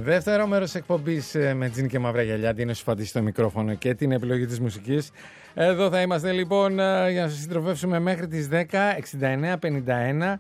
Δεύτερο μέρος εκπομπής με Τζίνι και Μαύρα Γυαλιά. Είναι Σουφαντή στο μικρόφωνο και την επιλογή της μουσικής. Εδώ θα είμαστε λοιπόν για να σας συντροφεύσουμε μέχρι τις 10. 6951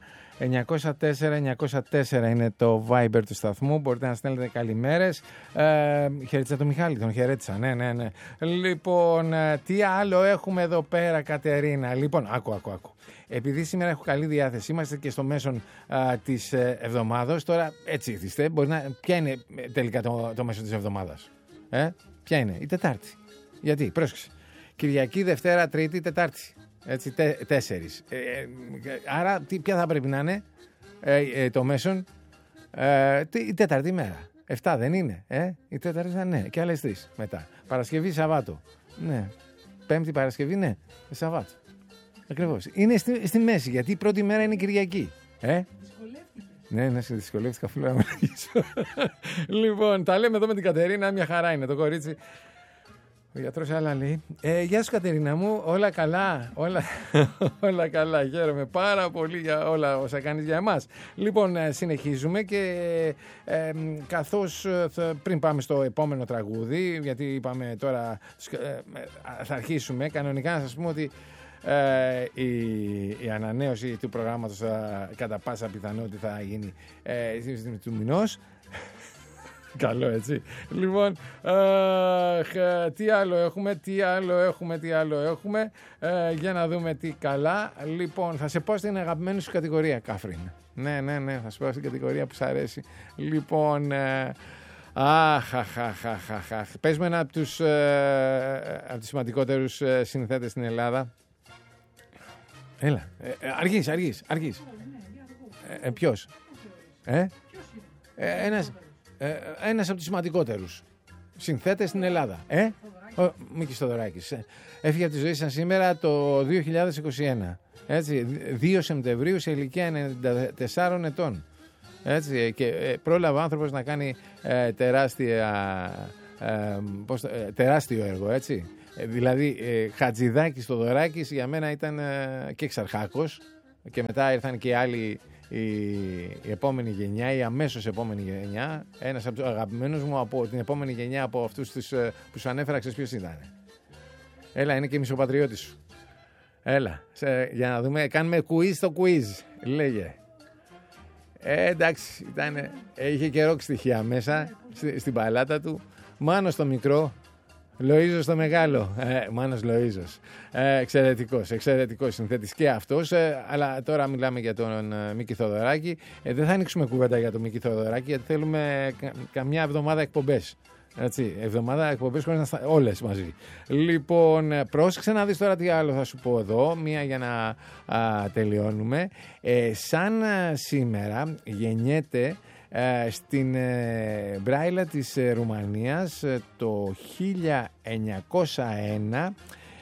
904 είναι το Viber του σταθμού. Μπορείτε να στέλνετε καλημέρες. Χαιρέτησα τον Μιχάλη, τον χαιρέτησα. Ναι. Λοιπόν, τι άλλο έχουμε εδώ πέρα, Κατερίνα? Λοιπόν, άκου. Επειδή σήμερα έχω καλή διάθεση, είμαστε και στο μέσον της εβδομάδος. Τώρα έτσι ήθιστε. Ποια είναι τελικά το μέσο της εβδομάδας? Ποια είναι? Η Τετάρτη. Γιατί? Πρόσεξε. Κυριακή, Δευτέρα, Τρίτη, Τετάρτη. Έτσι, 4. Άρα, ποια θα πρέπει να είναι το μέσον? Η Τέταρτη μέρα. 7 δεν είναι? Η Τέταρτη θα είναι. Και άλλες 3 μετά. Παρασκευή, Σαββάτο. Ναι. Πέμπτη, Παρασκευή, ναι. Σαββάτο. Ακριβώς. Είναι στη μέση, γιατί η πρώτη μέρα είναι Κυριακή. Ναι, σε δυσκολεύτηκα, φίλε, να μιλήσω. Λοιπόν, τα λέμε εδώ με την Κατερίνα, μια χαρά είναι το κορίτσι. Ο γιατρός άλλα λέει. Γεια σου, Κατερίνα μου, όλα καλά? Όλα καλά, χαίρομαι πάρα πολύ για όλα όσα κάνεις για εμάς. Λοιπόν, συνεχίζουμε και καθώς πριν πάμε στο επόμενο τραγούδι, γιατί είπαμε τώρα θα αρχίσουμε, κανονικά να σας πούμε ότι η ανανέωση του προγράμματος κατά πάσα πιθανότητα θα γίνει του μηνός. Καλό, έτσι. Λοιπόν, τι άλλο έχουμε, για να δούμε τι καλά. Λοιπόν, θα σε πω στην αγαπημένη σου κατηγορία, Κάφριν. Ναι, θα σε πω στην κατηγορία που σ' αρέσει. Λοιπόν, πες με ένα από τους σημαντικότερους συνθέτες στην Ελλάδα. Έλα, αργείς. Ποιος? Ένας από τους σημαντικότερους συνθέτες στην Ελλάδα. Ο Μίκης Θοδωράκης. Έφυγε από τη ζωή σαν σήμερα το 2021. Έτσι, 2 Σεπτεμβρίου σε ηλικία 94 ετών. Έτσι, και πρόλαβε ο άνθρωπος να κάνει τεράστιο έργο, έτσι. Δηλαδή, Χατζηδάκης, Θοδωράκης για μένα ήταν και Εξαρχάκος, και μετά ήρθαν και άλλοι, η επόμενη γενιά, η αμέσως επόμενη γενιά. Ένας από τους αγαπημένους μου από την επόμενη γενιά, από αυτούς που σου ανέφερα, ξέρεις ποιος ήταν? Έλα, είναι και μισοπατριώτης σου. Έλα, για να δούμε, κάνουμε quiz στο quiz, λέγε. Εντάξει, είχε και ροκ στοιχεία μέσα στην παλάτα του. Μάνος το μικρό, Λοΐζος το μεγάλο. Μάνος Λοΐζος. Εξαιρετικός συνθέτης και αυτός. Αλλά τώρα μιλάμε για τον Μίκη Θοδωράκη. Δεν θα ανοίξουμε κουβέντα για τον Μίκη Θοδωράκη, γιατί θέλουμε καμιά εβδομάδα εκπομπές. Έτσι, εβδομάδα εκπομπές χωρίς όλες μαζί. Λοιπόν, πρόσεξε να δεις τώρα τι άλλο θα σου πω εδώ. Μία για να τελειώνουμε. Σαν σήμερα γεννιέται στην Μπράιλα της Ρουμανίας το 1901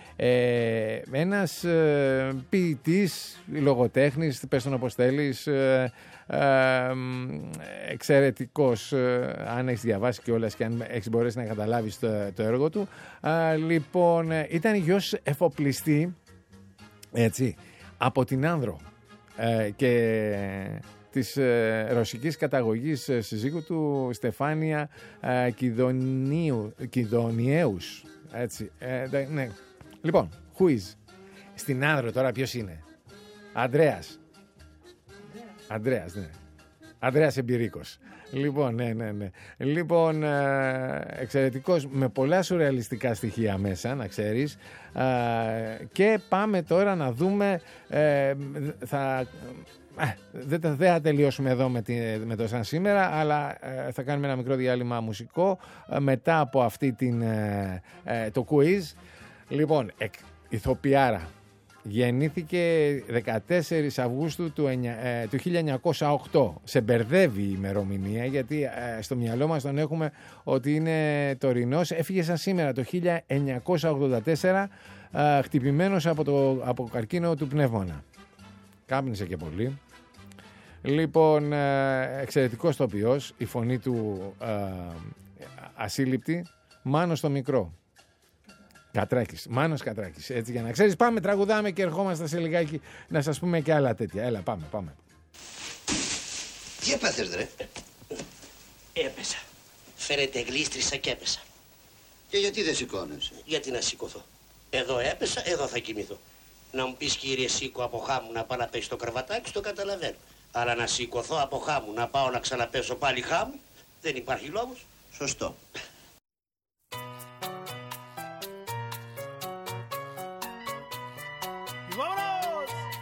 ένας ποιητής, λογοτέχνης, πες τον όπως θέλεις, εξαιρετικός, αν έχεις διαβάσει κιόλας και αν έχεις μπορέσει να καταλάβεις το έργο του. Λοιπόν, ήταν γιος εφοπλιστή, έτσι, από την Άνδρο και της ρωσικής καταγωγής συζύγου του Στεφάνια Κιδωνιέους. Έτσι, ναι. Λοιπόν, quiz. Στην Άνδρο τώρα ποιος είναι? Ανδρέας, ναι. Ανδρέας Εμπειρίκος. Λοιπόν, ναι. Λοιπόν, εξαιρετικός, με πολλά σουρεαλιστικά στοιχεία μέσα, να ξέρεις. Και πάμε τώρα να δούμε, δεν θα τελειώσουμε εδώ με το σαν σήμερα, αλλά θα κάνουμε ένα μικρό διάλειμμα μουσικό μετά από αυτή το quiz. Λοιπόν, ηθοποιάρα. Γεννήθηκε 14 Αυγούστου του 1908. Σε μπερδεύει η ημερομηνία, γιατί στο μυαλό μας τον έχουμε ότι είναι τωρινός. Έφυγε σαν σήμερα το 1984, χτυπημένος από καρκίνο του πνεύμονα. Κάπνισε και πολύ. Λοιπόν, εξαιρετικός τοπιός, η φωνή του ασύλληπτη. Μάνος το μικρό. Μάνος Κατράκης, έτσι, για να ξέρεις. Πάμε, τραγουδάμε και ερχόμαστε σε λιγάκι να σας πούμε και άλλα τέτοια. Έλα, πάμε. Τι έπαθες, ρε? Έπεσα. Φέρετε γλίστρισα και έπεσα. Και γιατί δεν σηκώνεσαι? Γιατί να σηκωθώ. Εδώ έπεσα, εδώ θα κοιμηθώ. Να μου πεις κύριε σήκω από χάμου να πάω να πέσει το κρεβατάκι, το καταλαβαίνω. Αλλά να σηκωθώ από χάμου να πάω να ξαναπέσω πάλι χάμου, δεν υπάρχει λόγος. Σωστό.